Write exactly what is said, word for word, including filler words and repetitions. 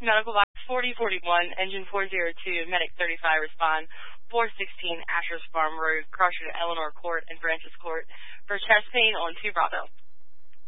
Medical box forty forty-one, engine four zero two, medic thirty-five respond, four sixteen Ashers Farm Road, Crosser to Eleanor Court and Francis Court for chest pain on two Bravo.